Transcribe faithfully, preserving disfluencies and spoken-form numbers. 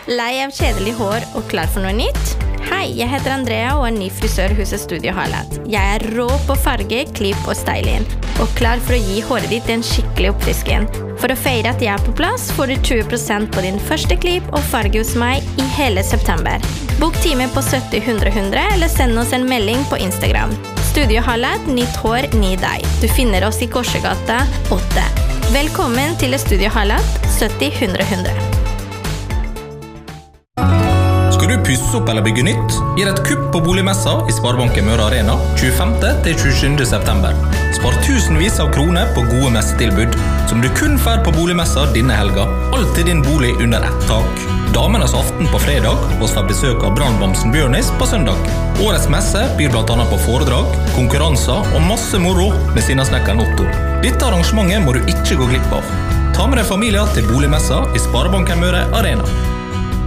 Lei av kjedelig hår og klar for noe nytt? Hei, jeg heter Andrea og er ny frisør hos Studio Highlight. Jeg er rå på farge, klipp og styling, og klar for å gi håret ditt en skikkelig oppfrisken. For å feire at jeg er på plass, får du tjue prosent på din første klipp og farge hos meg i hele september. Bok time på sytti hundre hundre eller send oss en melding på Instagram. Studio Highlight, nytt hår, ny deg. Du finner oss i Korsegata åtte. Velkommen til Studio Highlight, sytti hundre hundre. Skal du pusse opp eller bygge nytt? Gi deg et kupp på boligmessa i Sparebanken Møre Arena tjuefemte til tjuesjuende september. Spar tusenvis av kroner på gode messetilbud, som du kun får på boligmessa denne helga. Alt i din bolig under ett tak. Damenes aften på fredag, og får besøk av brannbamsen Bjørnis på søndag. Årets messe byr blant annet på foredrag, konkurranser og masse moro med sinnasnekkeren Otto. Dette arrangementet må du ikke gå glipp av. Ta med deg familier til boligmessa i Sparebanken Møre Arena.